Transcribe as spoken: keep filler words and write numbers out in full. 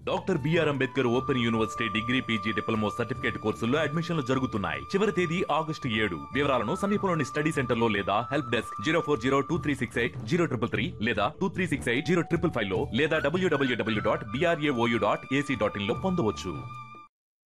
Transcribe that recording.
Doctor BR Ambedkar open university degree PG diploma certificate కోర్సుల్లో అడ్మిషన్లు జరుగుతున్నాయి. చివరి తేదీ ఆగస్టు ఏడు. వివరాలను సమీపంలోని స్టడీ సెంటర్ లో లేదా help desk zero four zero two three six eight zero triple three లేదా two three six eight zero triple five లో లేదా డబ్ల్యూడబ్ల్యూడబ్ల్యూ dot BRAOU dot AC dot in లో పొందవచ్చు.